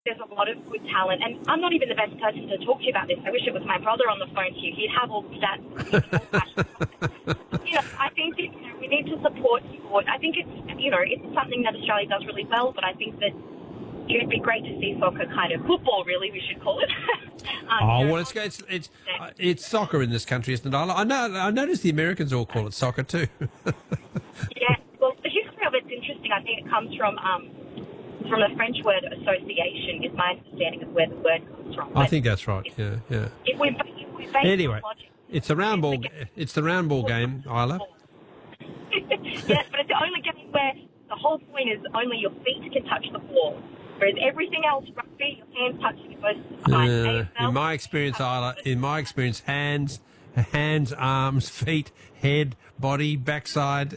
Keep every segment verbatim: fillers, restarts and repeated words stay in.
there's a lot of good talent, and I'm not even the best person to talk to you about this. I wish it was my brother on the phone to you. He'd have all the stats. You know, I think that, you know, we need to support sport. I think it's, you know, it's something that Australia does really well, but I think that it would be great to see soccer, kind of football, really, we should call it. um, Oh, you know, well, it's it's it's, uh, it's soccer in this country, isn't it? I, I know. I noticed the Americans all call it soccer too. Yeah, well, the history of it's interesting. I think it comes from um, from the French word association, is my understanding of where the word comes from. I But think that's right. if, Yeah, yeah. if we, if we base Anyway, logic, it's a round ball. It's the round ball game, Isla. Yes, but it's the only game where the whole point is only your feet can touch the ball. Whereas everything else, rugby, your hands touching it goes to the side. Uh, A F L, in my experience, Isla, in my experience, hands, hands, arms, feet, head, body, backside.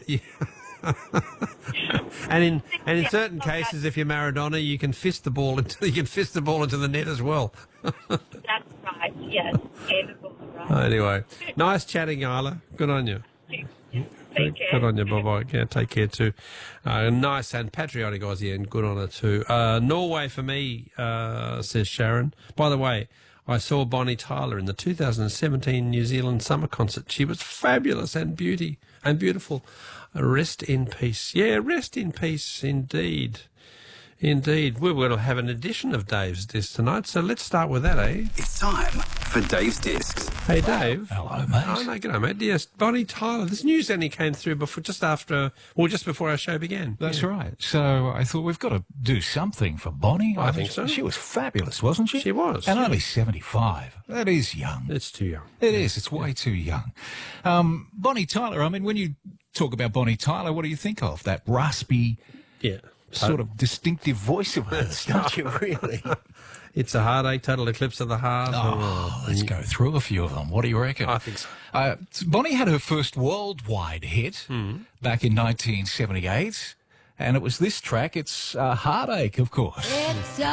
and in and in certain cases, if you're Maradona, you can fist the ball into you can fist the ball into the net as well. That's right. Yes, hand is also right. Anyway, nice chatting, Isla. Good on you. Take care. Good on you, bye-bye. Yeah, take care too. Uh, nice and patriotic Aussie, and good on her too. Uh, Norway for me, uh, says Sharon. By the way, I saw Bonnie Tyler in the two thousand seventeen New Zealand summer concert. She was fabulous and beauty and beautiful. Uh, rest in peace. Yeah, rest in peace indeed. Indeed. We're going to have an edition of Dave's Discs tonight, so let's start with that, eh? It's time for Dave's Discs. Hey, Dave. Hello, mate. Oh, no, g'day, mate. Yes, Bonnie Tyler. This news only came through before, just after, well, just before our show began. That's Yeah. right. So I thought we've got to do something for Bonnie. I mean, think so. She was fabulous, wasn't she? She was, And yeah. only seventy-five. That is young. It's too young. It is. It's way too young. Um, Bonnie Tyler, I mean, when you talk about Bonnie Tyler, what do you think of? That raspy, Yeah. sort of distinctive voice of hers, don't you, really? It's a heartache, total eclipse of the heart. Oh, let's go through a few of them. What do you reckon? I think so. Uh, Bonnie had her first worldwide hit back in nineteen seventy-eight, and it was this track. It's uh, Heartache, of course. It's a